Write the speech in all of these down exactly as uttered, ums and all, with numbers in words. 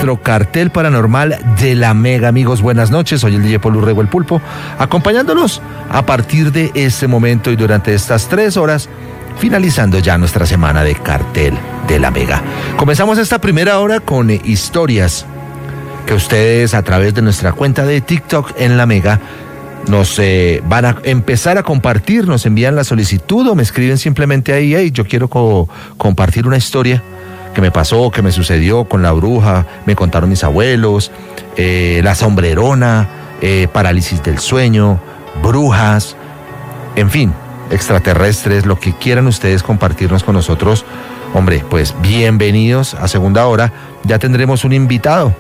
nuestro cartel paranormal de la Mega. Amigos, buenas noches. Soy el D J Paul Urrego, el Pulpo, acompañándolos a partir de este momento y durante estas tres horas, finalizando ya nuestra semana de cartel de la Mega. Comenzamos esta primera hora con eh, historias que ustedes a través de nuestra cuenta de TikTok en la Mega nos eh, van a empezar a compartir, nos envían la solicitud o me escriben simplemente ahí, hey, yo quiero co- compartir una historia que me pasó, que me sucedió con la bruja, me contaron mis abuelos, eh, la sombrerona, eh, parálisis del sueño, brujas, en fin, extraterrestres, lo que quieran ustedes compartirnos con nosotros. Hombre, pues bienvenidos a segunda hora. Ya tendremos un invitado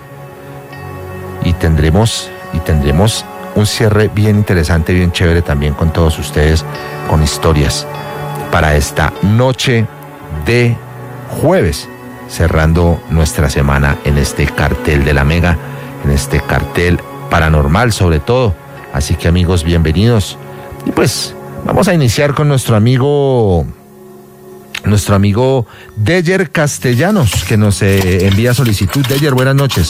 y tendremos y tendremos un cierre bien interesante, bien chévere también con todos ustedes, con historias para esta noche de jueves, cerrando nuestra semana en este cartel de la Mega, en este cartel paranormal sobre todo. Así que amigos, bienvenidos. Y pues vamos a iniciar con nuestro amigo, nuestro amigo Deyer Castellanos, que nos eh, envía solicitud. Deyer, buenas noches.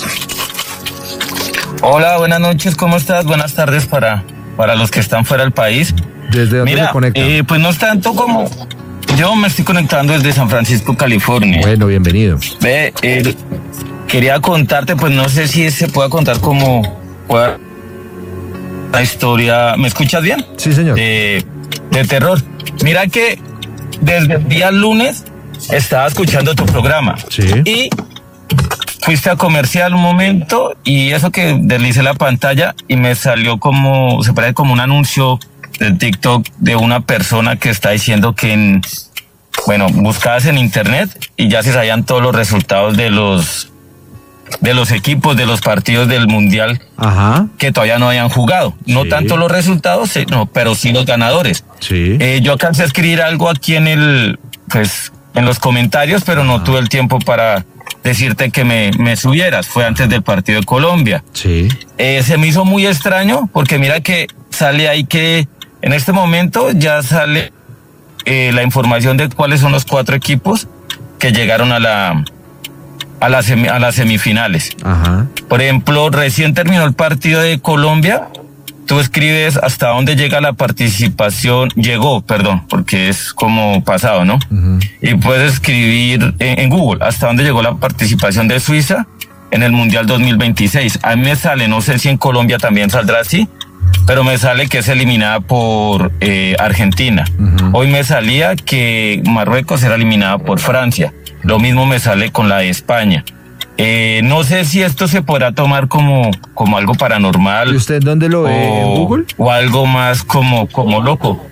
Hola, buenas noches, ¿cómo estás? Buenas tardes para, para los que están fuera del país. ¿Desde dónde Mira, se conecta? Eh, pues no es tanto como... Yo me estoy conectando desde San Francisco, California. Bueno, bienvenido. Ve, eh, quería contarte, pues no sé si se pueda contar como... Pueda, la historia... ¿Me escuchas bien? Sí, señor. De, de terror. Mira que desde el día lunes estaba escuchando tu programa. Sí. Y... fuiste a comercial un momento y eso que deslicé la pantalla y me salió como, se parece como un anuncio de TikTok de una persona que está diciendo que en, bueno, buscabas en internet y ya se sabían todos los resultados de los, de los equipos, de los partidos del mundial. Ajá. Que todavía no habían jugado. No Sí. tanto los resultados, no, pero sí los ganadores. Sí. Eh, yo alcancé a escribir algo aquí en el, pues, en los comentarios, pero no tuve el tiempo para decirte que me, me subieras. Fue antes del partido de Colombia. Sí. Eh, se me hizo muy extraño porque mira que sale ahí que en este momento ya sale eh, la información de cuáles son los cuatro equipos que llegaron a la a, la semi, a las semifinales. Ajá. Por ejemplo, recién terminó el partido de Colombia. Tú escribes hasta dónde llega la participación, llegó, perdón, porque es como pasado, ¿no? Uh-huh. Y puedes escribir en, en Google hasta dónde llegó la participación de Suiza en el Mundial dos mil veintiséis. A mí me sale, no sé si en Colombia también saldrá así, pero me sale que es eliminada por eh, Argentina. Uh-huh. Hoy me salía que Marruecos era eliminada por Francia. Lo mismo me sale con la de España. Eh, no sé si esto se podrá tomar como, como algo paranormal. ¿Y usted dónde lo ve? O, ¿En Google? O algo más como, como loco.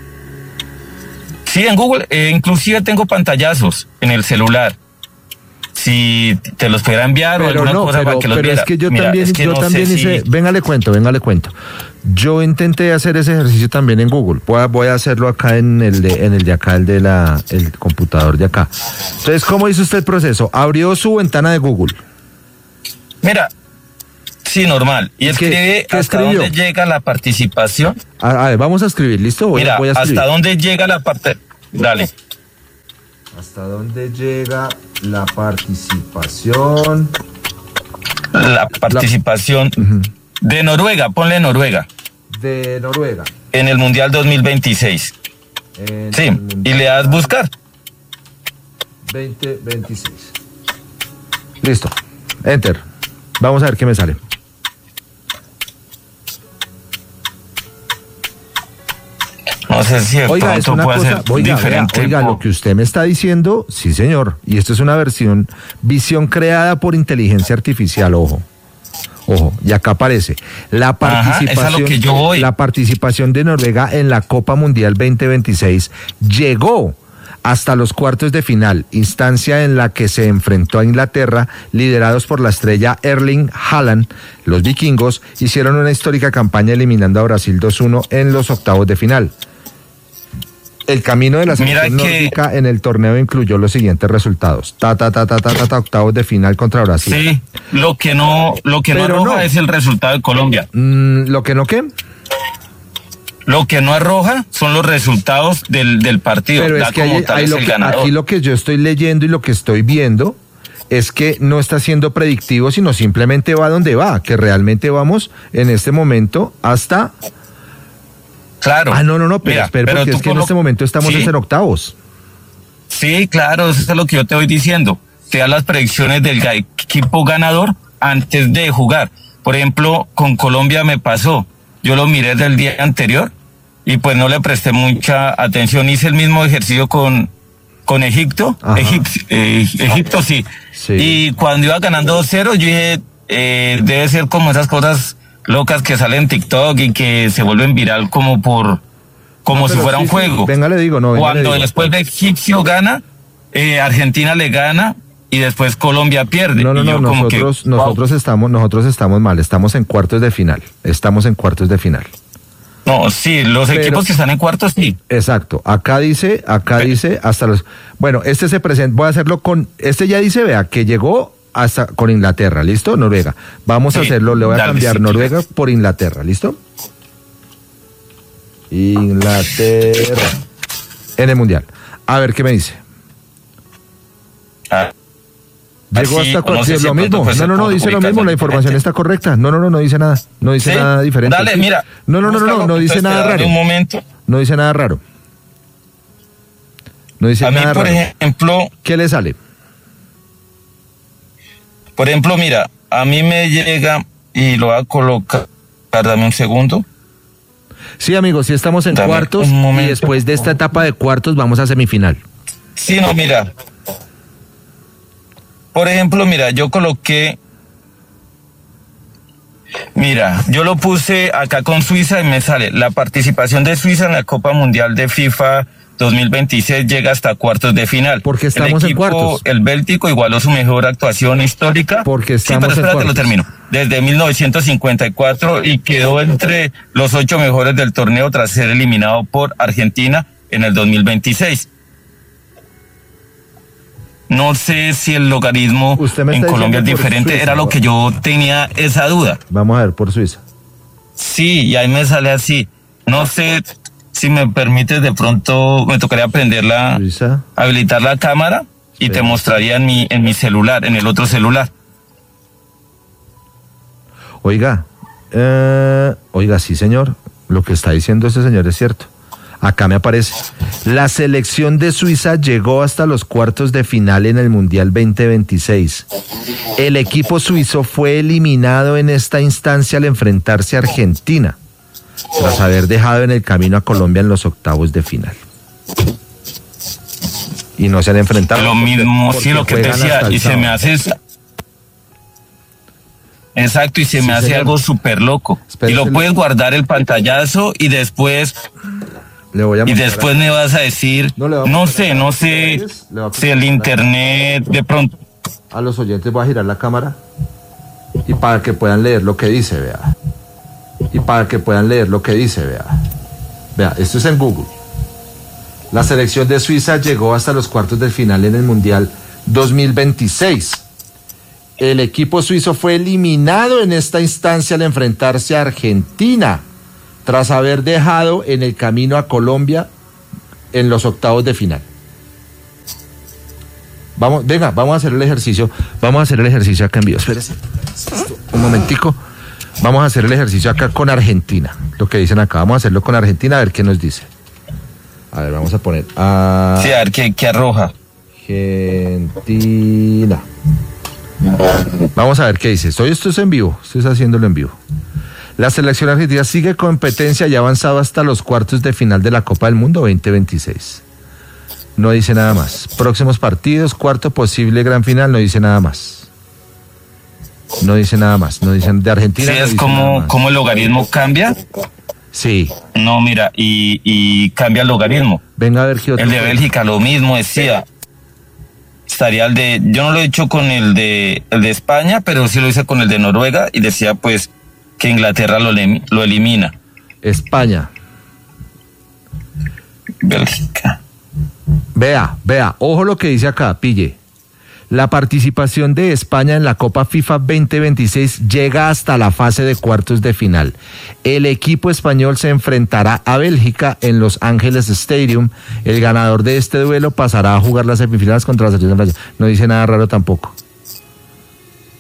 Sí, en Google. Eh, inclusive tengo pantallazos en el celular. Si te los pudiera enviar pero o alguna no, cosa pero, para que los pero viera. es que yo Mira, también, es que yo no también sé hice, si... venga le cuento, venga le cuento. Yo intenté hacer ese ejercicio también en Google. Voy a, voy a hacerlo acá en el de, en el de acá, el de la, el computador de acá. Entonces, ¿cómo hizo usted el proceso? Abrió su ventana de Google. Mira, sí, normal. Y escribe hasta escribió? dónde llega la participación. A, a ver, vamos a escribir, ¿listo? Voy, Mira, voy a escribir. hasta dónde llega la parte... Dale. ¿Hasta dónde llega la participación? La participación la... Uh-huh. de Noruega, ponle Noruega. De Noruega. En el Mundial dos mil veintiséis. En sí, y le das buscar. veinte veintiséis. Listo. Enter. Vamos a ver qué me sale. No sé si de oiga, es una puede cosa, ser oiga, diferente. Vea, oiga, lo que usted me está diciendo, sí señor, y esto es una versión, visión creada por inteligencia artificial, ojo, ojo, y acá aparece, la participación, Ajá, es a lo que yo voy. La participación de Noruega en la Copa Mundial veinte veintiséis llegó hasta los cuartos de final, instancia en la que se enfrentó a Inglaterra, liderados por la estrella Erling Haaland. Los vikingos hicieron una histórica campaña eliminando a Brasil dos uno en los octavos de final. El camino de la selección nórdica en el torneo incluyó los siguientes resultados. Ta, ta, ta, ta, ta, ta, ta, octavos de final contra Brasil. Sí, lo que no, lo que no arroja no. es el resultado de Colombia. Mm, ¿Lo que no qué? Lo que no arroja son los resultados del, del partido. Pero es que hay, hay lo que, aquí lo que yo estoy leyendo y lo que estoy viendo es que no está siendo predictivo, sino simplemente va donde va, que realmente vamos en este momento hasta... Claro. Ah, no, no, no, pero, Mira, espera, pero porque es que en colo- este momento estamos Sí. en octavos. Sí, claro, eso es lo que yo te voy diciendo. Te da las predicciones del ga- equipo ganador antes de jugar. Por ejemplo, con Colombia me pasó. Yo lo miré del día anterior y pues no le presté mucha atención. Hice el mismo ejercicio con, con Egipto. Ajá. Egip- eh, Egipto sí. Sí. Y cuando iba ganando dos cero, yo dije, eh, debe ser como esas cosas locas que salen en TikTok y que se vuelven viral como por... como No, si pero fuera sí, un sí. juego. Venga, le digo, no, venga, le Cuando digo. después de Egipcio gana, eh, Argentina le gana y después Colombia pierde. No, no, Y no, yo como que, nosotros, wow. nosotros estamos, nosotros estamos mal, estamos en cuartos de final, estamos en cuartos de final. No, sí, los Pero- equipos que están en cuartos, sí. Exacto, acá dice, acá Pe- dice hasta los, bueno, este se presenta, voy a hacerlo con, este ya dice, vea, que llegó hasta con Inglaterra, ¿listo? Noruega. Vamos a Sí, hacerlo, le voy a dale, cambiar sí, Noruega por Inglaterra, ¿listo? Inglaterra en el Mundial. A ver, ¿qué me dice? Ah, Llegó así, hasta no cuál, sé sí, si lo de pronto mismo. puede No, ser no, no, por dice lo ubicación mismo, la información diferente. está correcta. No, no, no, no dice nada. No dice ¿Sí? nada diferente. Dale, Sí. mira. No, no, no, no, no, búscalo, no dice entonces nada te daré raro. un momento. No dice nada raro. No dice A mí, nada por raro. ejemplo, ¿Qué le sale? por ejemplo, mira, a mí me llega y lo voy a colocar, dame un segundo. Sí, amigos, sí estamos en Dame cuartos un y momento. después de esta etapa de cuartos vamos a semifinal. Sí, no, mira. Por ejemplo, mira, yo coloqué. Mira, yo lo puse acá con Suiza y me sale la participación de Suiza en la Copa Mundial de FIFA dos mil veintiséis llega hasta cuartos de final. Porque estamos el en equipo, cuartos. El Béltico igualó su mejor actuación histórica. Porque estamos sí, en pero espérate, lo cuartos. termino. Desde mil novecientos cincuenta y cuatro y quedó entre los ocho mejores del torneo tras ser eliminado por Argentina en el dos mil veintiséis. No sé si el logaritmo Usted me en está Colombia es diciendo por diferente, Suiza, era lo ¿no? que yo tenía esa duda. Vamos a ver por Suiza. Sí, y ahí me sale así. No sé si me permites, de pronto me tocaría prenderla, Suiza. habilitar la cámara y Sí. te mostraría en mi, en mi celular, en el otro celular. Oiga, eh, oiga, sí, señor. Lo que está diciendo ese señor es cierto. Acá me aparece. La selección de Suiza llegó hasta los cuartos de final en el Mundial veinte veintiséis. El equipo suizo fue eliminado en esta instancia al enfrentarse a Argentina, tras haber dejado en el camino a Colombia en los octavos de final. Y no se han enfrentado. Lo mismo, porque sí, lo que te juegan decía, hasta el y se me sábado. hace... Exacto, y se Sí, me hace señor. algo súper loco. Espérese, y lo le- puedes guardar el pantallazo y después Le voy a y mostrar después a- me vas a decir, No le voy a no mostrar sé, a- no a sé ustedes, le voy a si el mostrar. internet de pronto. A los oyentes voy a girar la cámara y para que puedan leer lo que dice, vea. Y para que puedan leer lo que dice, vea. Vea, esto es en Google. La selección de Suiza llegó hasta los cuartos del final en el Mundial dos mil veintiséis. El equipo suizo fue eliminado en esta instancia al enfrentarse a Argentina, tras haber dejado en el camino a Colombia en los octavos de final. Vamos, venga, vamos a hacer el ejercicio. Vamos a hacer el ejercicio acá en vivo. Espérese. Un momentico. Vamos a hacer el ejercicio acá con Argentina. Lo que dicen acá. Vamos a hacerlo con Argentina a ver qué nos dice. A ver, vamos a poner a Sí, a ver qué, qué arroja. Argentina. Vamos a ver qué dice. Estoy, esto es en vivo. Estoy haciéndolo en vivo. La selección argentina sigue competencia y ha avanzado hasta los cuartos de final de la Copa del Mundo veinte veintiséis. No dice nada más. Próximos partidos, cuarto posible gran final, no dice nada más. No dice nada más. No dicen de Argentina. Sí, no es dice nada como, más. como el logaritmo cambia. Sí. No, mira, y, y cambia el logaritmo. Venga a ver qué otro. El de Bélgica lo mismo decía. Estaría el de, yo no lo he hecho con el de, el de España, pero sí lo hice con el de Noruega y decía pues que Inglaterra lo, le- lo elimina. España. Bélgica. Vea, vea, ojo lo que dice acá, pille. La participación de España en la Copa FIFA veinte veintiséis llega hasta la fase de cuartos de final. El equipo español se enfrentará a Bélgica en Los Ángeles Stadium. El ganador de este duelo pasará a jugar las semifinales contra la selección de Francia. No dice nada raro tampoco.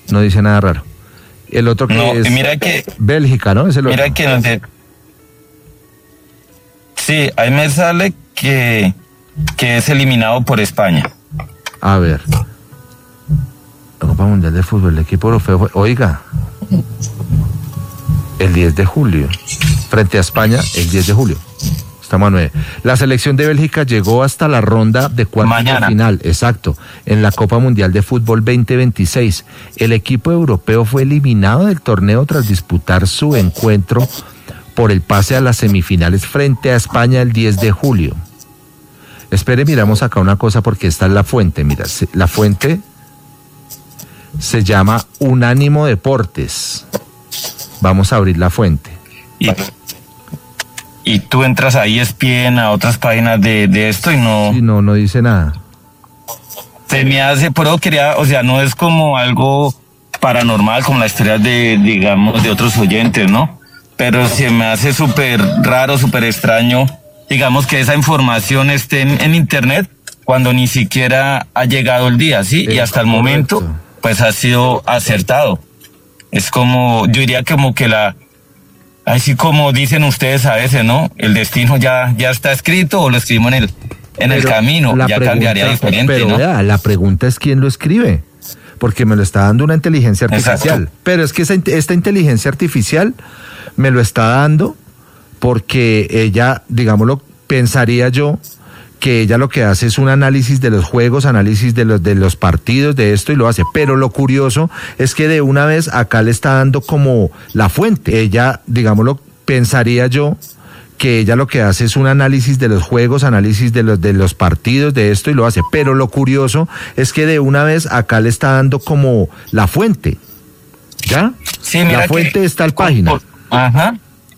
no dice nada raro. El otro que No, es mira que, Bélgica, ¿no? Es el otro. mira que no sé. Sí, ahí me sale que, que es eliminado por España. A ver. La Copa Mundial de Fútbol, el equipo europeo fue, oiga, el diez de julio, frente a España, el diez de julio. Estamos a nueve. La selección de Bélgica llegó hasta la ronda de cuartos de final, exacto, en la Copa Mundial de Fútbol veinte veintiséis. El equipo europeo fue eliminado del torneo tras disputar su encuentro por el pase a las semifinales frente a España el diez de julio. Espere, miramos acá una cosa porque esta es la fuente. Mira, la fuente se llama Unánimo Deportes. Vamos a abrir la fuente. Y, y tú entras a E S P N, a otras páginas de, de esto y no... Sí, no, no dice nada. Se me hace, pero quería, o sea, no es como algo paranormal como la historia de, digamos, de otros oyentes, ¿no? Pero se me hace súper raro, súper extraño, digamos, que esa información esté en, en internet cuando ni siquiera ha llegado el día, ¿sí? Es y hasta correcto. El momento, pues ha sido acertado. Es como, yo diría como que la, así como dicen ustedes a veces, ¿no? El destino ya, ya está escrito o lo escribimos en el, en el camino, ya pregunta, cambiaría diferente, pero, ¿no? Vea, la pregunta es quién lo escribe, porque me lo está dando una inteligencia artificial. Exacto. Pero es que esa, esta inteligencia artificial me lo está dando porque ella, digámoslo, pensaría yo que ella lo que hace es un análisis de los juegos, análisis de los de los partidos, de esto y lo hace. Pero lo curioso es que de una vez acá le está dando como la fuente. Ella, digámoslo, pensaría yo que ella lo que hace es un análisis de los juegos, análisis de los de los partidos, de esto y lo hace. Pero lo curioso es que de una vez acá le está dando como la fuente. ¿Ya? Sí, mira la fuente que, está en página. Por, ajá.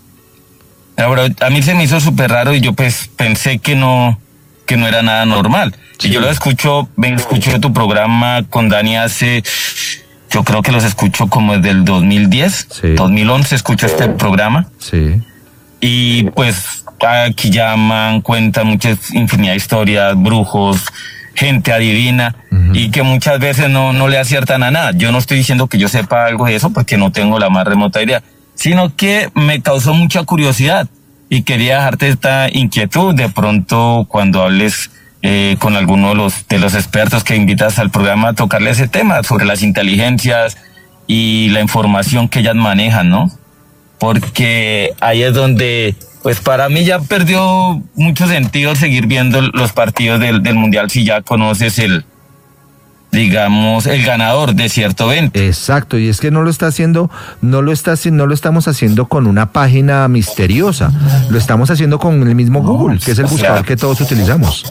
Ahora, a mí se me hizo súper raro y yo pues pensé que no, que no era nada normal. Sí. Y yo lo escucho, ven, escucho tu programa con Dani hace, yo creo que los escucho como desde el dos mil diez, sí. dos mil once escucho este programa. Sí. Y pues aquí llaman, cuentan muchas infinidad de historias, brujos, gente adivina, uh-huh. y que muchas veces no, no le aciertan a nada. Yo no estoy diciendo que yo sepa algo de eso porque no tengo la más remota idea, sino que me causó mucha curiosidad y quería dejarte esta inquietud de pronto cuando hables eh, con alguno de los, de los expertos que invitas al programa a tocarle ese tema sobre las inteligencias y la información que ellas manejan, ¿no? Porque ahí es donde, pues para mí ya perdió mucho sentido seguir viendo los partidos del, del Mundial si ya conoces el, digamos, el ganador de cierto evento. Exacto, y es que no lo está haciendo, no lo está no lo estamos haciendo con una página misteriosa, lo estamos haciendo con el mismo Google, que es el buscador, o sea, que todos utilizamos.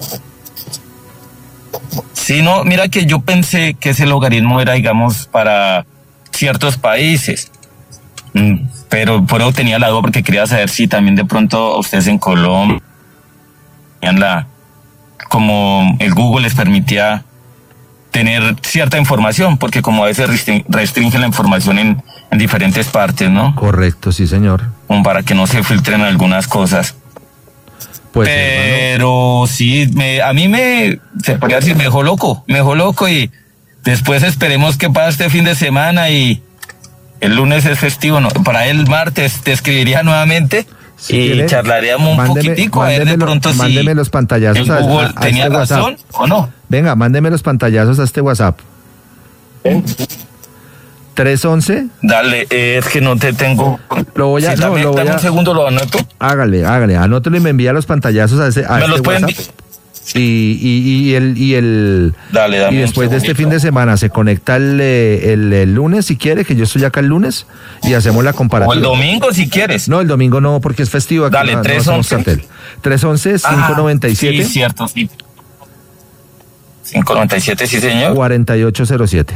Sí, no, mira que yo pensé que ese logaritmo era, digamos, para ciertos países. Pero, pero tenía la duda porque quería saber si también de pronto ustedes en Colombia la, como el Google les permitía tener cierta información, porque como a veces restringen la información en, en diferentes partes, ¿no? Correcto, sí, señor. Como para que no se filtren algunas cosas. Pues, pero hermano, sí, me, a mí me, se podría decir, me dejó loco, me dejó loco y después esperemos que pase este fin de semana y el lunes es festivo, ¿no? Para el martes te escribiría nuevamente si y quiere, charlaríamos un mándeme, poquitico mándeme, a ver de pronto mándeme si mándeme los pantallazos a, Google a, a tenía este razón WhatsApp. ¿O no? Venga, mándeme los pantallazos a este WhatsApp. ¿Eh? ¿tres once? Dale, eh, es que no te tengo. Lo voy a, si no, dame, lo voy dame a, un segundo, lo anoto. Hágale, hágale, anótelo y me envía los pantallazos a, ese, a ¿Me este los pueden WhatsApp. Y, y, y el y el dale, dame y después de este fin de semana se conecta el, el, el lunes si quiere, que yo estoy acá el lunes y hacemos la comparativa. O el domingo si quieres. No, el domingo no, porque es festivo aquí. Dale, no, tres once. tres once, cinco noventa y siete. Sí, cierto, sí. cinco noventa y siete, sí, señor. cuarenta y ocho cero siete.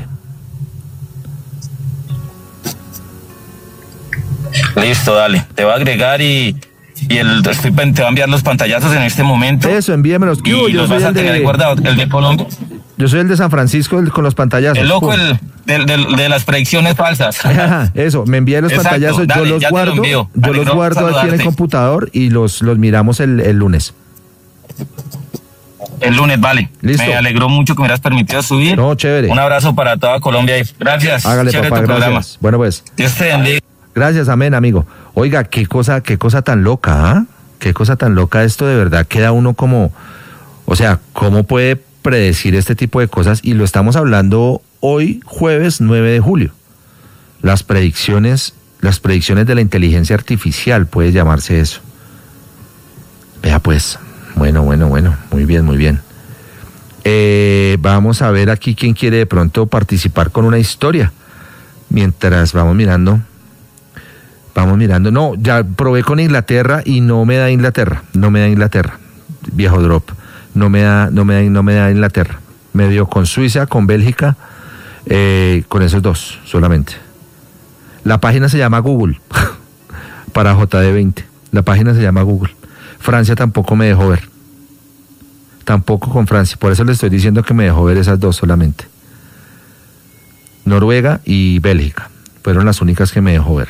Listo, dale. Te voy a agregar y Y el, estoy, te va a enviar los pantallazos en este momento. Eso, envíamelos. Y yo los vas a tener de, guardado. El de Colombia. Yo soy el de San Francisco el, con los pantallazos. El loco el, de, de, de las predicciones falsas. Ajá, eso, me envía los Exacto, pantallazos, dale, yo los guardo, yo dale, los guardo aquí en el computador y los, los miramos el, el lunes. El lunes, vale. Listo. Me alegró mucho que me hubieras permitido subir. No, chévere. Un abrazo para toda Colombia y gracias. Hágale, Chévere papá, tu gracias. programa. Bueno, pues. Dios te bendiga. Gracias, amén, amigo. Oiga, qué cosa, qué cosa tan loca, ¿ah? ¿eh? Qué cosa tan loca esto, de verdad queda uno como, o sea, ¿cómo puede predecir este tipo de cosas? Y lo estamos hablando hoy, jueves nueve de julio. Las predicciones, las predicciones de la inteligencia artificial, puede llamarse eso. Vea pues, bueno, bueno, bueno, muy bien, muy bien. Eh, vamos a ver aquí quién quiere de pronto participar con una historia. Mientras vamos mirando, vamos mirando. No, ya probé con Inglaterra y no me da Inglaterra, no me da Inglaterra, viejo drop, no me da, no me da, no me da Inglaterra. Me dio con Suiza, con Bélgica, eh, con esos dos solamente. La página se llama Google, para J D veinte. La página se llama Google. Francia tampoco me dejó ver. Tampoco con Francia. Por eso le estoy diciendo que me dejó ver esas dos solamente. Noruega y Bélgica fueron las únicas que me dejó ver.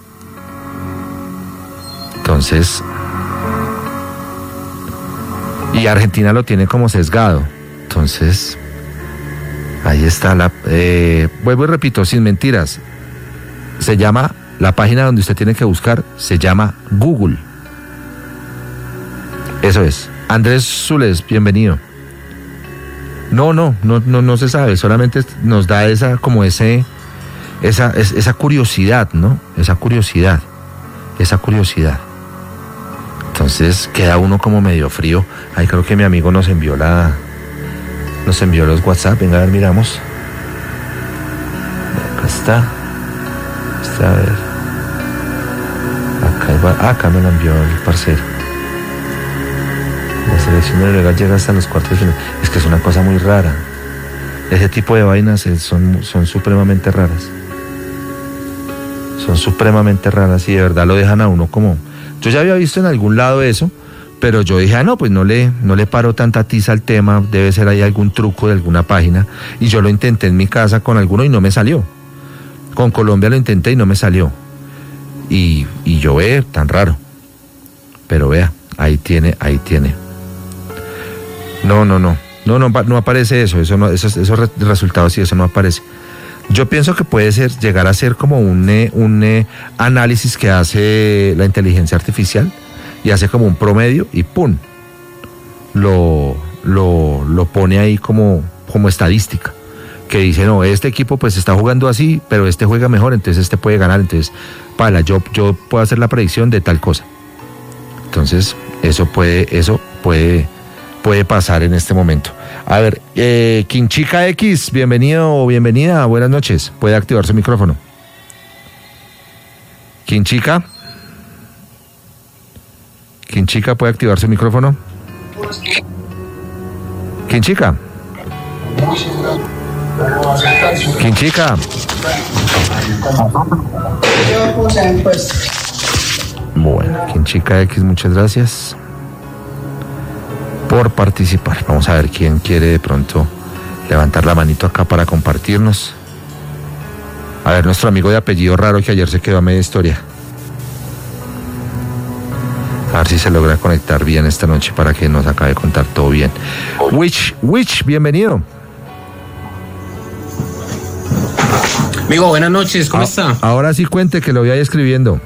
Entonces, y Argentina lo tiene como sesgado. Entonces, ahí está la... Eh, vuelvo y repito, sin mentiras. Se llama, la página donde usted tiene que buscar, se llama Google. Eso es. Andrés Zules, bienvenido. No, no, no, no, no se sabe, solamente nos da esa, como ese, esa, esa curiosidad, ¿no? Esa curiosidad, esa curiosidad. Entonces queda uno como medio frío. Ay, creo que mi amigo nos envió la, nos envió los WhatsApp. Venga, a ver, miramos. Acá está. Está, a ver. Acá, iba, acá me lo envió el parcero. La selección de Noruega llega hasta los cuartos de final. Es que es una cosa muy rara. Ese tipo de vainas son, son supremamente raras. Son supremamente raras y de verdad lo dejan a uno como... Yo ya había visto en algún lado eso, pero yo dije, ah, no, pues no le, no le paro tanta tiza al tema, debe ser ahí algún truco de alguna página. Y yo lo intenté en mi casa con alguno y no me salió. Con Colombia lo intenté y no me salió. Y, y yo ve, tan raro. Pero vea, ahí tiene, ahí tiene. No, no, no, no, no, no aparece eso, eso no, esos, esos resultados y eso no aparece. Yo pienso que puede ser, llegar a ser como un, un eh, análisis que hace la inteligencia artificial y hace como un promedio y ¡pum! Lo, lo, lo pone ahí como, como estadística. Que dice, no, este equipo pues está jugando así, pero este juega mejor, entonces este puede ganar, entonces, para, yo, yo puedo hacer la predicción de tal cosa. Entonces, eso puede, eso puede... puede pasar en este momento. A ver, eh, Quinchica X, bienvenido o bienvenida, buenas noches. Puede activar su micrófono. Quinchica. Quinchica, ¿puede activar su micrófono? Quinchica. Quinchica. Bueno, Quinchica X, muchas gracias por participar. Vamos a ver quién quiere de pronto levantar la manito acá para compartirnos. A ver, nuestro amigo de apellido raro que ayer se quedó a media historia. A ver si se logra conectar bien esta noche para que nos acabe de contar todo bien. Witch, Witch, bienvenido. Amigo, buenas noches, ¿cómo a- está? Ahora sí cuente que lo voy ahí escribiendo.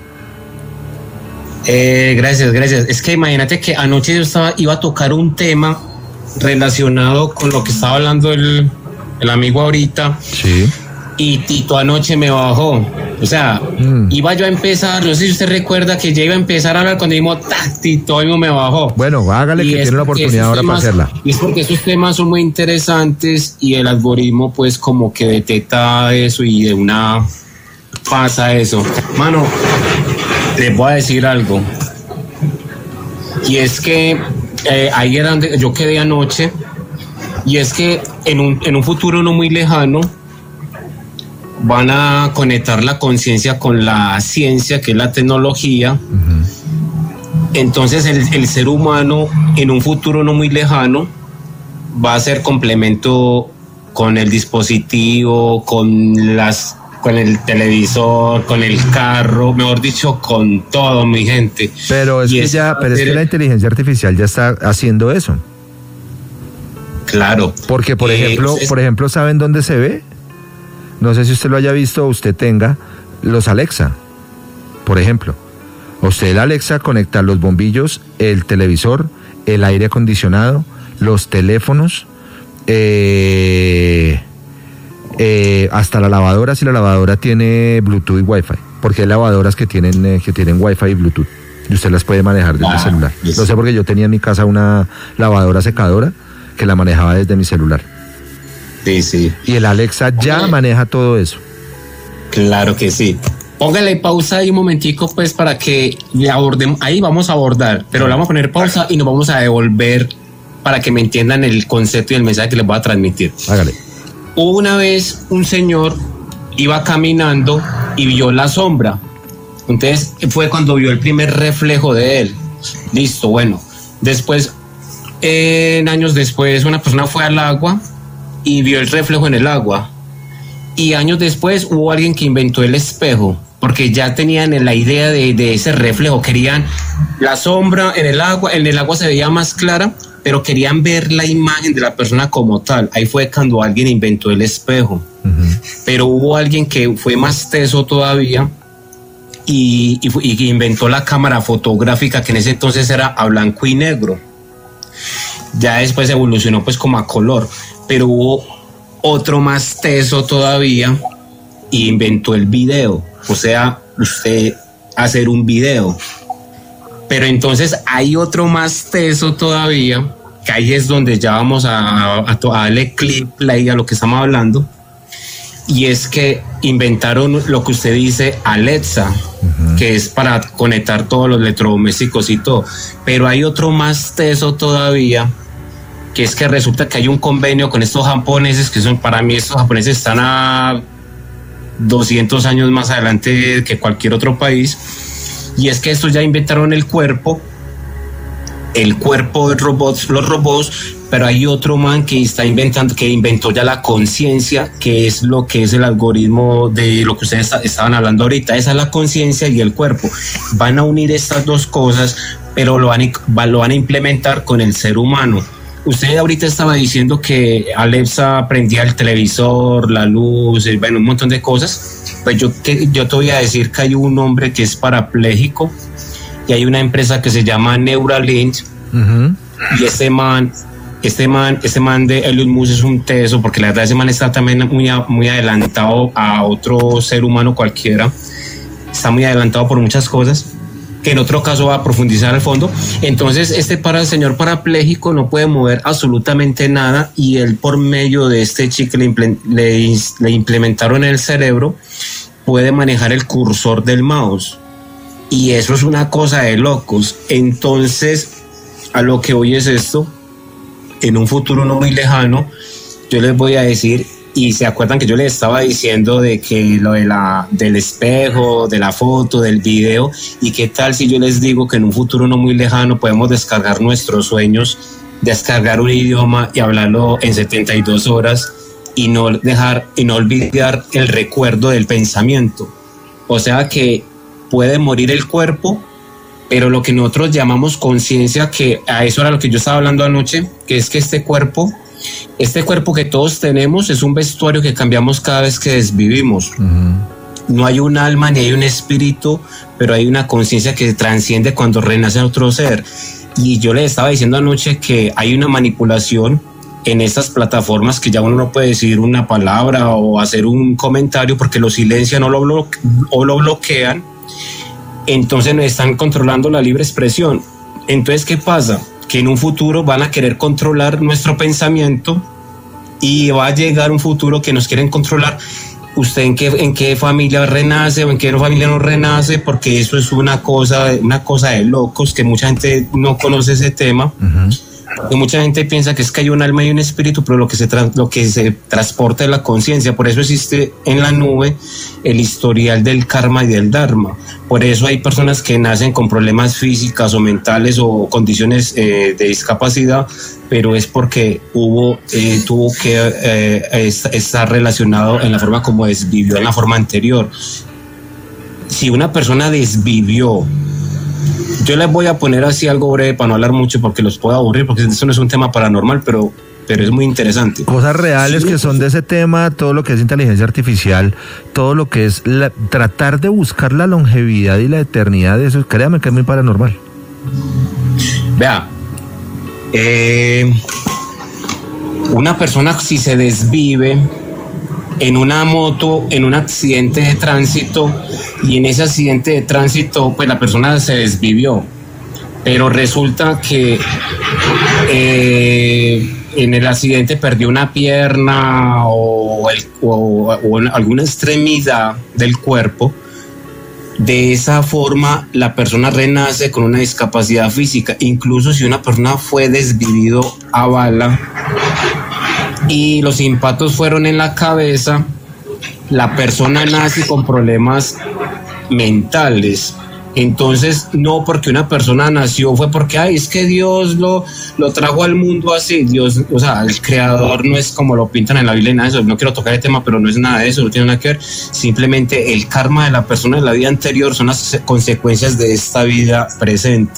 Eh, gracias, gracias. Es que imagínate que anoche yo estaba, iba a tocar un tema relacionado con lo que estaba hablando el, el amigo ahorita. Sí. Y Tito anoche me bajó. O sea, Mm. iba yo a empezar, no sé si usted recuerda que ya iba a empezar a hablar cuando dijimos, ¡tac! Tito mismo me bajó. Bueno, hágale Y que es tiene la porque oportunidad esos ahora para temas- hacerla. Y es porque esos temas son muy interesantes y el algoritmo pues como que detecta eso y de una pasa eso. Mano, les voy a decir algo. Y es que eh, ahí era donde yo quedé anoche. Y es que en un, en un futuro no muy lejano van a conectar la conciencia con la ciencia, que es la tecnología. Uh-huh. Entonces el, el ser humano en un futuro no muy lejano va a ser complemento con el dispositivo, con las con el televisor, con el carro, mejor dicho, con todo, mi gente. Pero es Y que es- ya, pero es que la inteligencia artificial ya está haciendo eso. Claro. Porque, por eh, ejemplo, es... por ejemplo, ¿saben dónde se ve? No sé si usted lo haya visto o usted tenga los Alexa, por ejemplo. Usted el Alexa conecta los bombillos, el televisor, el aire acondicionado, los teléfonos, eh, eh, hasta la lavadora, si la lavadora tiene Bluetooth y Wi-Fi, porque hay lavadoras que tienen, eh, que tienen Wi-Fi y Bluetooth, y usted las puede manejar desde ah, el celular. Yes. Lo sé porque yo tenía en mi casa una lavadora secadora que la manejaba desde mi celular. Sí, sí. Y el Alexa ya okay. maneja todo eso. Claro que sí. Póngale pausa ahí un momentico, pues, para que le abordemos. Ahí vamos a abordar, pero le vamos a poner pausa y nos vamos a devolver para que me entiendan el concepto y el mensaje que les voy a transmitir. Hágale. Una vez un señor iba caminando y vio la sombra. Entonces fue cuando vio el primer reflejo de él. Listo, bueno. Después, eh, años después, una persona fue al agua y vio el reflejo en el agua. Y años después hubo alguien que inventó el espejo, porque ya tenían la idea de, de ese reflejo. Querían la sombra en el agua, en el agua se veía más clara, pero querían ver la imagen de la persona como tal. Ahí fue cuando alguien inventó el espejo. Uh-huh. Pero hubo alguien que fue más teso todavía y, y, y inventó la cámara fotográfica, que en ese entonces era a blanco y negro. Ya después evolucionó pues como a color, pero hubo otro más teso todavía y inventó el video. O sea, usted hacer un video. Pero entonces hay otro más teso todavía, que ahí es donde ya vamos a, a, a darle clip play a lo que estamos hablando. Y es que inventaron lo que usted dice, Alexa, uh-huh. que es para conectar todos los electrodomésticos y todo. Pero hay otro más teso todavía, que es que resulta que hay un convenio con estos japoneses, que son, para mí estos japoneses están a doscientos años más adelante que cualquier otro país, y es que estos ya inventaron el cuerpo, el cuerpo de robots, los robots, pero hay otro man que está inventando, que inventó ya la conciencia, que es lo que es el algoritmo de lo que ustedes estaban hablando ahorita. Esa es la conciencia y el cuerpo. Van a unir estas dos cosas, pero lo van a, lo van a implementar con el ser humano. Usted ahorita estaba diciendo que Alexa prendía el televisor, la luz, bueno, un montón de cosas. Pues yo, que, yo te voy a decir que hay un hombre que es parapléjico y hay una empresa que se llama Neuralink. Uh-huh. Y este man, este man, este man de Elon Musk es un teso, porque la verdad ese man está también muy, muy adelantado a otro ser humano cualquiera. Está muy adelantado por muchas cosas, que en otro caso va a profundizar al fondo. Entonces este para el señor parapléjico no puede mover absolutamente nada, y él, por medio de este chip que le, le, le implementaron en el cerebro, puede manejar el cursor del mouse, y eso es una cosa de locos. Entonces a lo que hoy es esto, en un futuro no muy lejano, yo les voy a decir, y se acuerdan que yo les estaba diciendo de que lo de la, del espejo, de la foto, del video, y qué tal si yo les digo que en un futuro no muy lejano podemos descargar nuestros sueños, descargar un idioma y hablarlo en setenta y dos horas y no dejar y no olvidar el recuerdo del pensamiento. O sea que puede morir el cuerpo, pero lo que nosotros llamamos conciencia, que a eso era lo que yo estaba hablando anoche, que es que este cuerpo Este cuerpo que todos tenemos es un vestuario que cambiamos cada vez que desvivimos. Uh-huh. No hay un alma ni hay un espíritu, pero hay una conciencia que transciende cuando renace otro ser. Y yo le estaba diciendo anoche que hay una manipulación en estas plataformas, que ya uno no puede decir una palabra o hacer un comentario porque lo silencian o lo, bloque- o lo bloquean. Entonces nos están controlando la libre expresión. Entonces, ¿qué pasa? Que en un futuro van a querer controlar nuestro pensamiento, y va a llegar un futuro que nos quieren controlar. Usted en qué, en qué familia renace o en qué familia no renace, porque eso es una cosa, una cosa de locos, que mucha gente no conoce ese tema. Uh-huh. Y mucha gente piensa que es que hay un alma y un espíritu, pero lo que se, tra- lo que se transporta es la conciencia. Por eso existe en la nube el historial del karma y del dharma. Por eso hay personas que nacen con problemas físicas o mentales o condiciones eh, de discapacidad, pero es porque hubo eh, tuvo que eh, estar relacionado en la forma como desvivió en la forma anterior. Si una persona desvivió, yo les voy a poner así algo breve para no hablar mucho porque los puedo aburrir, porque esto no es un tema paranormal, pero pero es muy interesante. Cosas reales sí, que son de ese tema, todo lo que es inteligencia artificial, todo lo que es la, tratar de buscar la longevidad y la eternidad de eso, créame que es muy paranormal. Vea, eh, una persona si se desvive en una moto, en un accidente de tránsito, y en ese accidente de tránsito, pues la persona se desvivió, pero resulta que eh, en el accidente perdió una pierna o, el, o, o alguna extremidad del cuerpo. De esa forma la persona renace con una discapacidad física. Incluso si una persona fue desvivido a bala y los impactos fueron en la cabeza, la persona nace con problemas mentales. Entonces, no porque una persona nació fue porque, ay, es que Dios lo, lo trajo al mundo así. Dios, o sea, el creador no es como lo pintan en la Biblia, nada de eso. No quiero tocar el tema, pero no es nada de eso, no tiene nada que ver. Simplemente el karma de la persona de la vida anterior son las consecuencias de esta vida presente.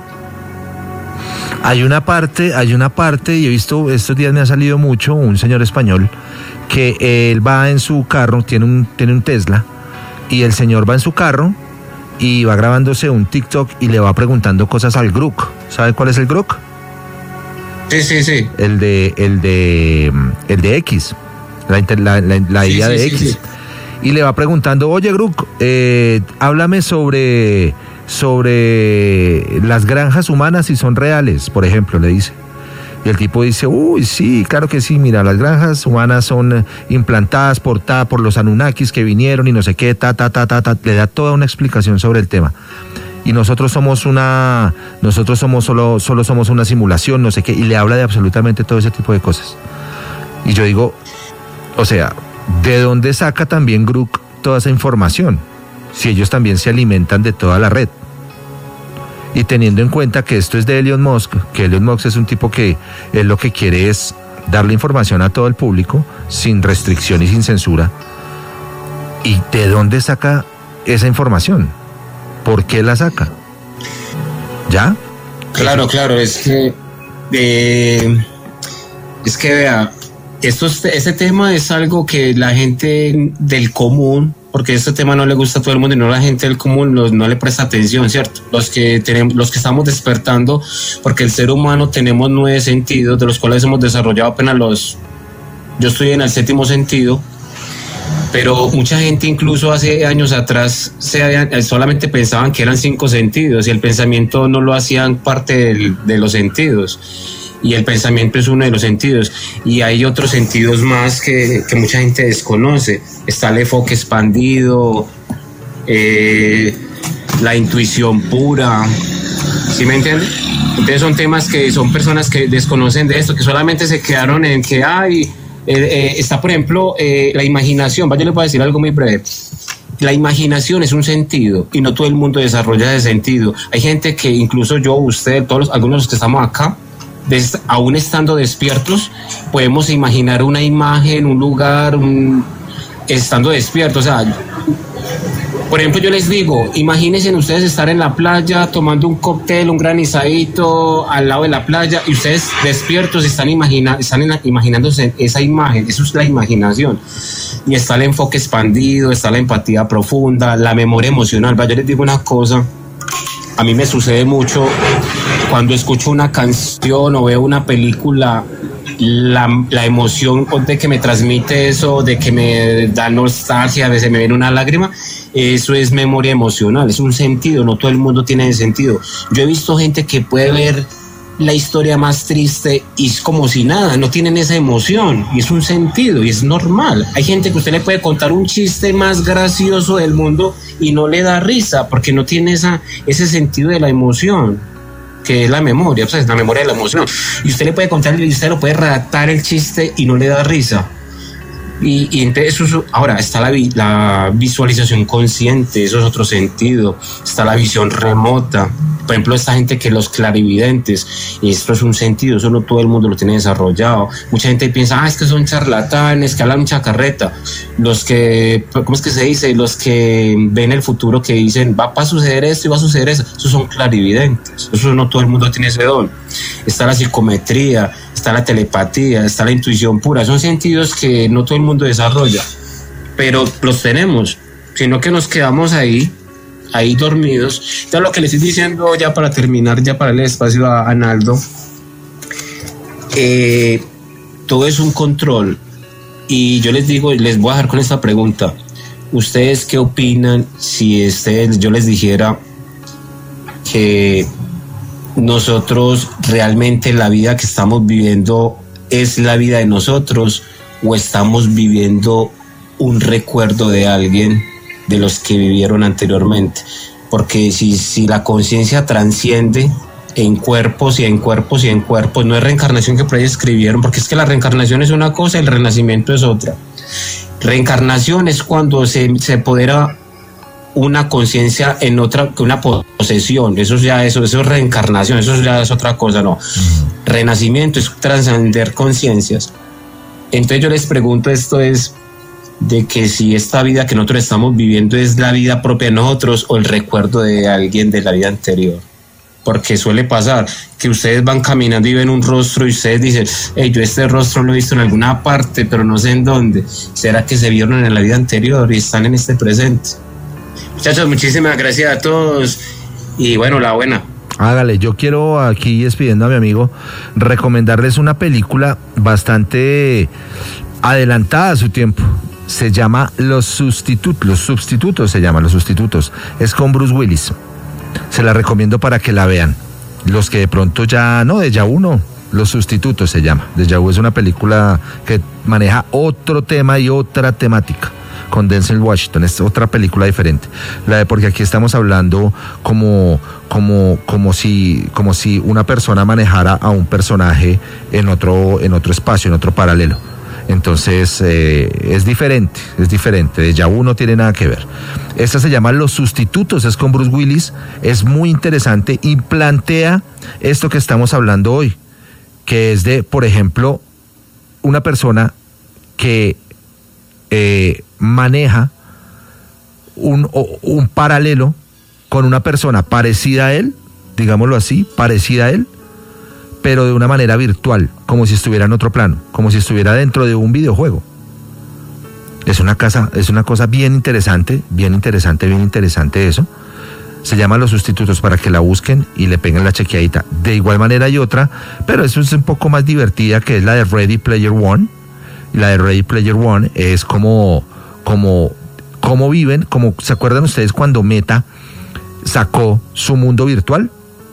Hay una parte, hay una parte, y he visto, estos días me ha salido mucho, un señor español, que él va en su carro, tiene un, tiene un Tesla, y el señor va en su carro, y va grabándose un TikTok y le va preguntando cosas al Grok. ¿Sabe cuál es el Grok? Sí, sí, sí. El de, el de, el de X, la, la, la, la sí, idea sí, de sí, X. Sí. Y le va preguntando, oye Grok, eh, háblame sobre, sobre las granjas humanas si son reales, por ejemplo, le dice. Y el tipo dice, uy, sí, claro que sí, mira, las granjas humanas son implantadas por ta, por los Anunnakis que vinieron y no sé qué, ta, ta, ta, ta, ta, le da toda una explicación sobre el tema. Y nosotros somos una, nosotros somos solo, solo somos una simulación, no sé qué, y le habla de absolutamente todo ese tipo de cosas. Y yo digo, o sea, ¿de dónde saca también Grok toda esa información? Si ellos también se alimentan de toda la red. Y teniendo en cuenta que esto es de Elon Musk, que Elon Musk es un tipo que él lo que quiere es darle información a todo el público, sin restricción y sin censura. ¿Y de dónde saca esa información? ¿Por qué la saca? ¿Ya? Claro, claro, es que eh, es que vea, esto, este tema es algo que la gente del común, porque este tema no le gusta a todo el mundo y no la gente del común no, no le presta atención, ¿cierto? Los que tenemos, los que estamos despertando, porque el ser humano tenemos nueve sentidos, de los cuales hemos desarrollado apenas los, yo estoy en el séptimo sentido, pero mucha gente incluso hace años atrás se habían, solamente pensaban que eran cinco sentidos y el pensamiento no lo hacían parte del, de los sentidos. Y el pensamiento es uno de los sentidos, y hay otros sentidos más que, que mucha gente desconoce. Está el enfoque expandido, eh, la intuición pura, ¿sí me entienden? Entonces son temas que son personas que desconocen de esto, que solamente se quedaron en que hay, eh, eh, está por ejemplo eh, la imaginación. Yo les voy a decir algo muy breve. La imaginación es un sentido y no todo el mundo desarrolla ese sentido. Hay gente que incluso yo, usted, todos los, algunos de los que estamos acá, Des, aún estando despiertos, podemos imaginar una imagen, un lugar, un, estando despiertos. O sea, por ejemplo, yo les digo, imagínense ustedes estar en la playa tomando un cóctel, un granizadito al lado de la playa, y ustedes despiertos están, imagina, están en, imaginándose esa imagen. Eso es la imaginación. Y está el enfoque expandido, está la empatía profunda, la memoria emocional. Yo les digo una cosa, a mí me sucede mucho cuando escucho una canción o veo una película, la, la emoción de que me transmite eso, de que me da nostalgia, a veces me viene una lágrima, eso es memoria emocional, es un sentido, no todo el mundo tiene ese sentido. Yo he visto gente que puede ver la historia más triste y es como si nada, no tienen esa emoción, y es un sentido y es normal. Hay gente que usted le puede contar un chiste más gracioso del mundo y no le da risa porque no tiene esa, ese sentido de la emoción, que es la memoria, pues es la memoria de la emoción. Y usted le puede contar y usted lo puede redactar el chiste y no le da risa. Y, y entonces eso, ahora está la, la visualización consciente, eso es otro sentido. Está la visión remota. Por ejemplo, esta gente que los clarividentes, esto es un sentido, eso no todo el mundo lo tiene desarrollado. Mucha gente piensa, ah, es que son charlatanes, que hablan mucha carreta. Los que, ¿cómo es que se dice? Los que ven el futuro, que dicen, va a suceder esto y va a suceder eso, esos son clarividentes. Eso no todo el mundo tiene ese don. Está la psicometría, está la telepatía, está la intuición pura. Son sentidos que no todo el mundo desarrolla, pero los tenemos, sino que nos quedamos ahí, ahí dormidos. Entonces, lo que les estoy diciendo ya para terminar, ya para el espacio a Analdo, eh, todo es un control. Y yo les digo, les voy a dejar con esta pregunta. ¿Ustedes qué opinan si este, yo les dijera que nosotros realmente la vida que estamos viviendo es la vida de nosotros, o estamos viviendo un recuerdo de alguien de los que vivieron anteriormente? Porque si, si la conciencia trasciende en cuerpos y en cuerpos y en cuerpos, no es reencarnación que por ahí escribieron, porque es que la reencarnación es una cosa y el renacimiento es otra. Reencarnación es cuando se, se apodera una conciencia en otra, una posesión. Eso ya eso, eso es reencarnación, eso ya es otra cosa, no. Uh-huh. Renacimiento es trascender conciencias. Entonces yo les pregunto, esto es de que si esta vida que nosotros estamos viviendo es la vida propia de nosotros o el recuerdo de alguien de la vida anterior. Porque suele pasar que ustedes van caminando y ven un rostro y ustedes dicen, hey, yo este rostro lo he visto en alguna parte, pero no sé en dónde. ¿Será que se vieron en la vida anterior y están en este presente? Muchachos, muchísimas gracias a todos y bueno, la buena. Hágale, yo quiero aquí, despidiendo a mi amigo, recomendarles una película bastante adelantada a su tiempo. Se llama Los Sustitutos, Los Sustitutos se llama, Los Sustitutos. Es con Bruce Willis. Se la recomiendo para que la vean. Los que de pronto ya, no, Déjà Vu no, Los Sustitutos se llama. Déjà Vu es una película que maneja otro tema y otra temática. Con Denzel Washington, es otra película diferente. La de, porque aquí estamos hablando como, como, como si, como si una persona manejara a un personaje en otro, en otro espacio, en otro paralelo. Entonces eh, es diferente, es diferente. Déjà Vu no tiene nada que ver. Esta se llama Los Sustitutos, es con Bruce Willis, es muy interesante y plantea esto que estamos hablando hoy, que es de, por ejemplo, una persona que eh, maneja un, un paralelo con una persona parecida a él, digámoslo así, parecida a él, pero de una manera virtual, como si estuviera en otro plano, como si estuviera dentro de un videojuego. Es una casa, es una cosa bien interesante, bien interesante, bien interesante eso. Se llama Los Sustitutos, para que la busquen y le peguen la chequeadita. De igual manera hay otra, pero eso es un poco más divertida, que es la de Ready Player One. Y la de Ready Player One es como, como, cómo viven, como, ¿se acuerdan ustedes cuando Meta sacó su mundo virtual?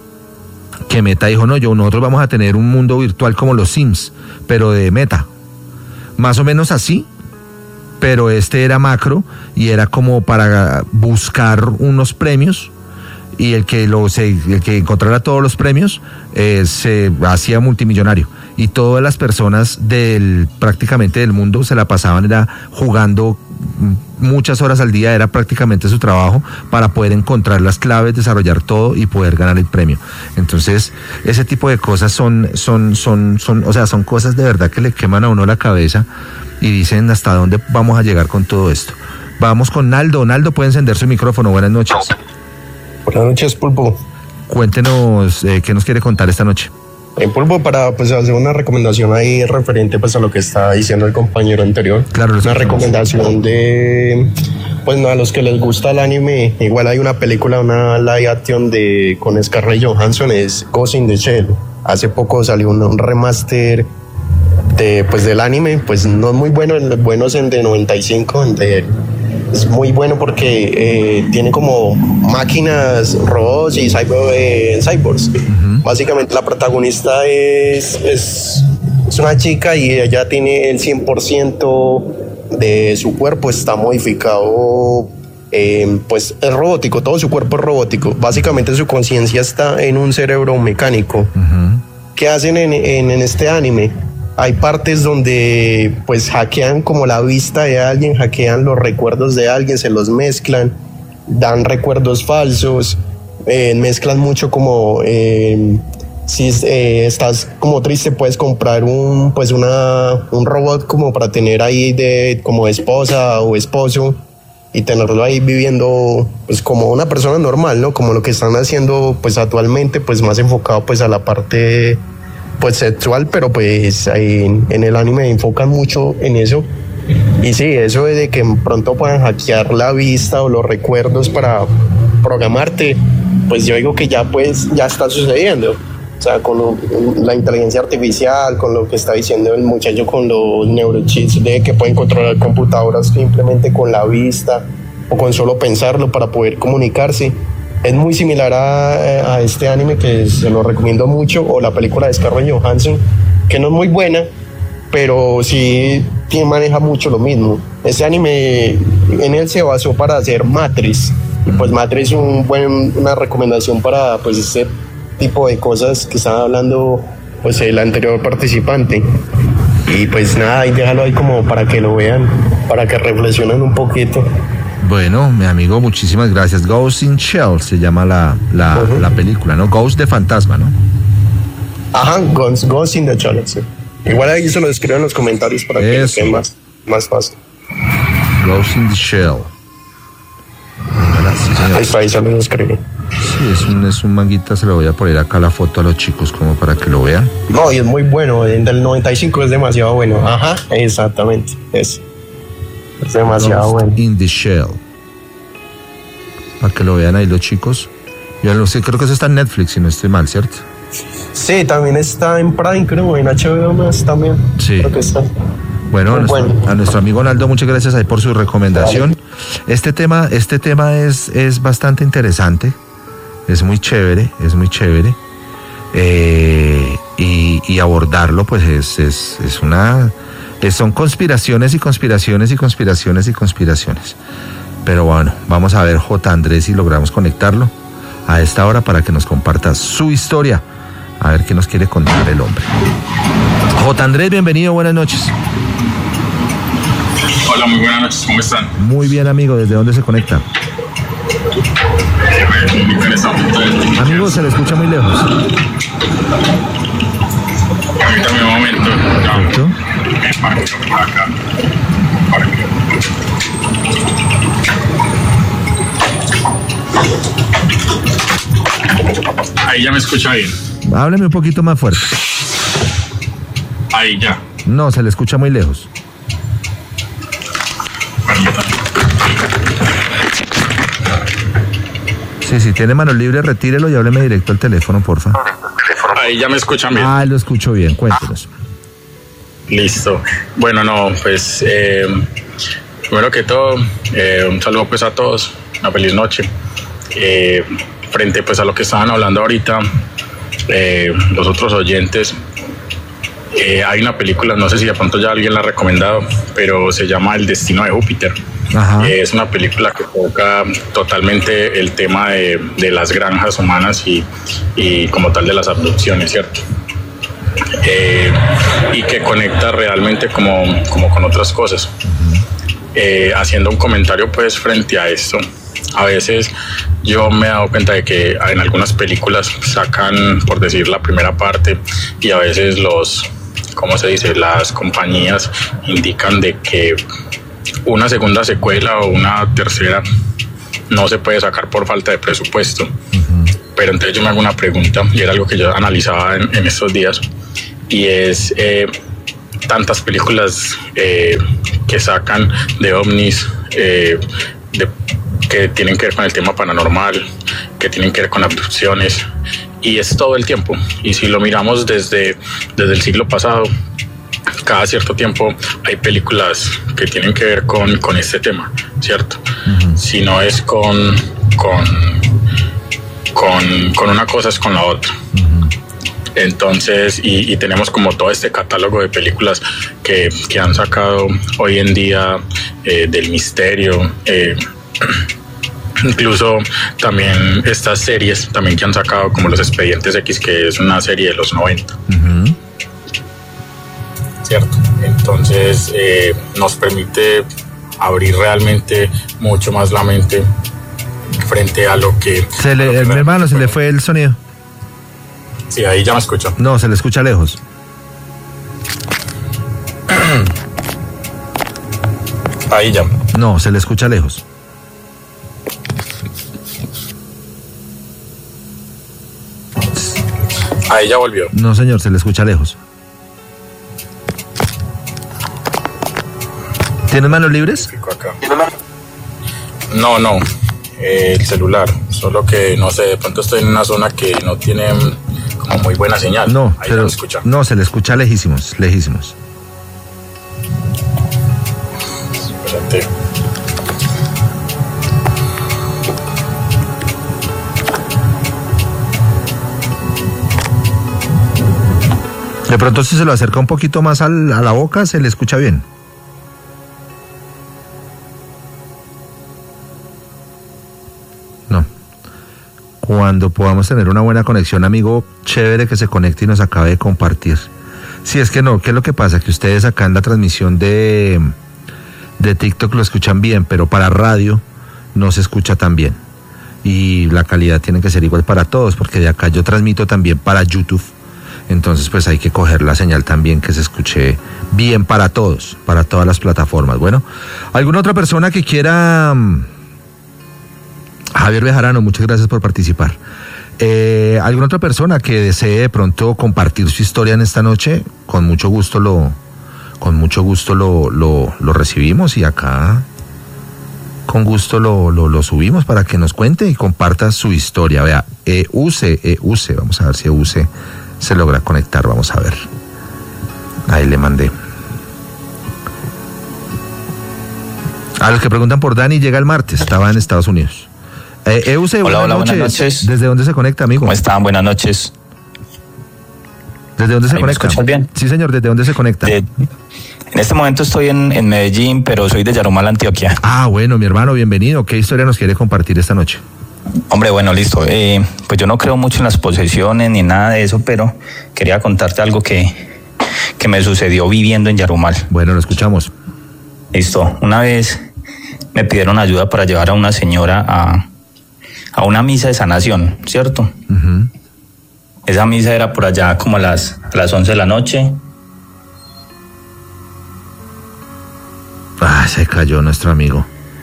Que Meta dijo, no, yo, nosotros vamos a tener un mundo virtual como los Sims, pero de Meta. Más o menos así, pero este era macro y era como para buscar unos premios, y el que, lo, se, el que encontrara todos los premios eh, se hacía multimillonario. Y todas las personas del prácticamente del mundo se la pasaban era jugando muchas horas al día, era prácticamente su trabajo para poder encontrar las claves, desarrollar todo y poder ganar el premio. Entonces, ese tipo de cosas son, son, son, son, o sea, son cosas de verdad que le queman a uno la cabeza y dicen hasta dónde vamos a llegar con todo esto. Vamos con Naldo. Naldo, puede encender su micrófono. Buenas noches. Buenas noches, Pulpo. Cuéntenos eh, qué nos quiere contar esta noche. En Pulpo, para pues hacer una recomendación ahí referente pues a lo que está diciendo el compañero anterior. Claro, una recomendación de, pues no, a los que les gusta el anime. Igual hay una película, una live action de con Scarlett Johansson, es Ghost in the Shell. Hace poco salió un, un remaster de pues del anime, pues no es muy bueno, el bueno es el de noventa y cinco, el de es muy bueno porque eh, tiene como máquinas, robots y cyber, eh, cyborgs. Uh-huh. Básicamente la protagonista es, es, es una chica y ella tiene el cien por ciento de su cuerpo, está modificado, eh, pues es robótico, todo su cuerpo es robótico. Básicamente su conciencia está en un cerebro mecánico. Uh-huh. ¿Qué hacen en, en, en este anime? Hay partes donde pues hackean como la vista de alguien, hackean los recuerdos de alguien, se los mezclan, dan recuerdos falsos, eh, mezclan mucho como eh, si eh, estás como triste puedes comprar un pues una un robot como para tener ahí de como esposa o esposo y tenerlo ahí viviendo pues como una persona normal, ¿no? Como lo que están haciendo pues actualmente, pues más enfocado pues a la parte pues sexual, pero pues en, en el anime enfocan mucho en eso. Y sí, eso de que pronto puedan hackear la vista o los recuerdos para programarte, pues yo digo que ya pues ya está sucediendo. O sea, con lo, la inteligencia artificial, con lo que está diciendo el muchacho con los neurochips de que pueden controlar computadoras simplemente con la vista o con solo pensarlo para poder comunicarse. Es muy similar a, a este anime que se lo recomiendo mucho, o la película de Scarlett Johansson, que no es muy buena, pero sí tiene, maneja mucho lo mismo. Este anime, en él se basó para hacer Matrix, y pues Matrix es un buen, una recomendación para pues este tipo de cosas que estaba hablando pues el anterior participante. Y pues nada, y déjalo ahí como para que lo vean, para que reflexionen un poquito. Bueno, mi amigo, muchísimas gracias. Ghost in Shell se llama la, la, uh-huh. la película, ¿no? Ghost de fantasma, ¿no? Ajá, Ghost, Ghost in the Shell, sí. Igual ahí se lo escribo en los comentarios para Eso. que les quede más, más fácil. Ghost in the Shell. Ahí está, ahí se lo escribí. Sí, es un, es un manguita, se lo voy a poner acá la foto a los chicos como para que lo vean. No, y es muy bueno, del noventa y cinco es demasiado bueno. Ajá, exactamente, es, es demasiado Ghost bueno. in the Shell. Para que lo vean ahí los chicos. Yo no sé, creo que eso está en Netflix, si no estoy mal, ¿cierto? Sí, también está en Prime, creo, en H B O más también. Sí. Creo que está. Bueno, a nuestro, bueno, a nuestro amigo Naldo, muchas gracias ahí por su recomendación. Vale. Este tema, este tema es, es bastante interesante, es muy chévere, es muy chévere. Eh, y, y abordarlo, pues es, es, es una, es, son conspiraciones y conspiraciones y conspiraciones y conspiraciones. Pero bueno, vamos a ver J. Andrés si logramos conectarlo a esta hora para que nos comparta su historia. A ver qué nos quiere contar el hombre. J. Andrés, bienvenido, buenas noches. Hola, muy buenas noches, ¿cómo están? Muy bien, amigo, ¿desde dónde se conecta? Amigo, se le escucha muy lejos. Permítame un momento. Perfecto. Me parco acá. Ahí ya me escucha bien. Hábleme un poquito más fuerte. Ahí ya. No, se le escucha muy lejos. Sí, si tiene manos libres, retírelo y hábleme directo al teléfono, porfa. Ahí ya me escuchan bien. Ah, lo escucho bien, cuéntenos. Listo. Bueno, no, pues eh, primero que todo, eh, un saludo pues a todos, una feliz noche. Eh, frente pues a lo que estaban hablando ahorita, eh, los otros oyentes, eh, hay una película, no sé si de pronto ya alguien la ha recomendado, pero se llama El Destino de Júpiter. Eh, es una película que toca totalmente el tema de, de las granjas humanas y, y como tal de las abducciones, ¿cierto? Eh, y que conecta realmente como, como con otras cosas. Eh, haciendo un comentario pues frente a esto, a veces yo me he dado cuenta de que en algunas películas sacan, por decir, la primera parte, y a veces los, ¿cómo se dice? Las compañías indican de que una segunda secuela o una tercera no se puede sacar por falta de presupuesto. Uh-huh. Pero entonces yo me hago una pregunta, y era algo que yo analizaba en, en estos días, y es eh, tantas películas eh, que sacan de ovnis, eh, de, que tienen que ver con el tema paranormal, que tienen que ver con abducciones, y es todo el tiempo. Y si lo miramos desde, desde el siglo pasado, cada cierto tiempo hay películas que tienen que ver con, con este tema, ¿cierto? Uh-huh. Si no es con, con, con, con una cosa, es con la otra. Uh-huh. Entonces, y, y tenemos como todo este catálogo de películas que, que han sacado hoy en día eh, del misterio, eh, incluso también estas series también que han sacado, como Los Expedientes X, que es una serie de los noventa. Uh-huh. ¿Cierto? Entonces eh, nos permite abrir realmente mucho más la mente frente a lo que... Se le, lo que mi hermano, se le fue el sonido. Sí, ahí ya me escucho. No, se le escucha lejos. Ahí ya. No, se le escucha lejos. Ahí ya volvió. No, señor, se le escucha lejos. ¿Tienes manos libres? Acá. No, no, eh, el celular, solo que no sé, de pronto estoy en una zona que no tiene como muy buena señal. No, ahí pero, lo escucha. no, se le escucha lejísimos, lejísimos. Espérate. De pronto si se lo acerca un poquito más al, a la boca, se le escucha bien. No. Cuando podamos tener una buena conexión, amigo, chévere que se conecte y nos acabe de compartir. Si es que no, ¿qué es lo que pasa? Que ustedes acá en la transmisión de, de TikTok lo escuchan bien, pero para radio no se escucha tan bien. Y la calidad tiene que ser igual para todos, porque de acá yo transmito también para YouTube. Entonces pues hay que coger la señal también que se escuche bien para todos, para todas las plataformas. Bueno, ¿alguna otra persona que quiera? Javier Bejarano, muchas gracias por participar. Eh, ¿Alguna otra persona que desee de pronto compartir su historia en esta noche? Con mucho gusto lo, con mucho gusto lo, lo, lo recibimos y acá con gusto lo, lo, lo subimos para que nos cuente y comparta su historia. Vea, eh, use, eh, use, vamos a ver si use se logra conectar, vamos a ver. Ahí le mandé. A los que preguntan por Dani, llega el martes, estaba en Estados Unidos. Eh, Euse, hola, buenas hola, noches. buenas noches. ¿Desde dónde se conecta, amigo? ¿Cómo están? Buenas noches. ¿Desde dónde se ¿Ahí conecta? me escuchas bien? Sí, señor, ¿desde dónde se conecta? De, en este momento estoy en, en Medellín, pero soy de Yarumal, Antioquia. Ah, bueno, mi hermano, bienvenido. ¿Qué historia nos quiere compartir esta noche? Hombre, bueno, listo. Eh, pues yo no creo mucho en las posesiones ni nada de eso, pero quería contarte algo que, que me sucedió viviendo en Yarumal. Bueno, lo escuchamos. Listo. Una vez me pidieron ayuda para llevar a una señora a, a una misa de sanación, ¿cierto? Uh-huh. Esa misa era por allá como a las, a las once de la noche. Ah, se cayó nuestro amigo.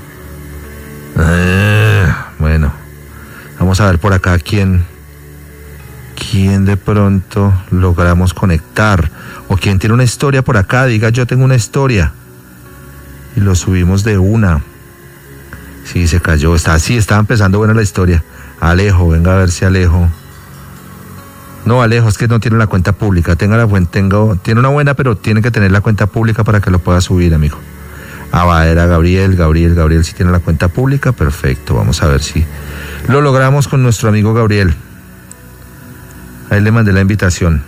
Ah, bueno, vamos a ver por acá quién, quién de pronto logramos conectar o quién tiene una historia por acá. Diga, yo tengo una historia y lo subimos de una. Sí, se cayó. Está así, estaba empezando buena la historia. Alejo, venga a ver si Alejo. No, Alejo, es que no tiene la cuenta pública. Tenga la cuenta, tengo, tiene una buena, pero tiene que tener la cuenta pública para que lo pueda subir, amigo. Ah, va, era Gabriel, Gabriel, Gabriel, si tiene la cuenta pública, perfecto. Vamos a ver si lo logramos con nuestro amigo Gabriel. Ahí le mandé la invitación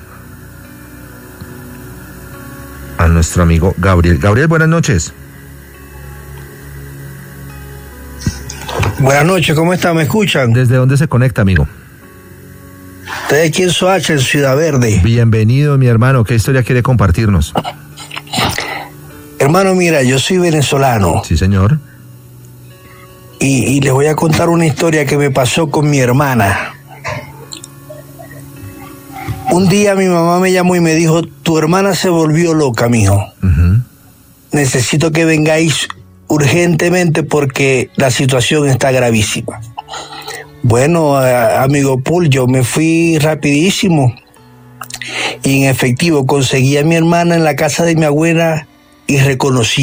a nuestro amigo Gabriel. Gabriel, buenas noches. Buenas noches, ¿cómo está? ¿Me escuchan? ¿Desde dónde se conecta, amigo? Estoy aquí en Soacha, en Ciudad Verde. Bienvenido, mi hermano. ¿Qué historia quiere compartirnos? Hermano, mira, yo soy venezolano. Sí, señor. Y, y les voy a contar una historia que me pasó con mi hermana. Un día mi mamá me llamó y me dijo, tu hermana se volvió loca, mijo. Uh-huh. Necesito que vengáis urgentemente porque la situación está gravísima. Bueno, eh, amigo Pool, yo me fui rapidísimo y en efectivo conseguí a mi hermana en la casa de mi abuela y reconocí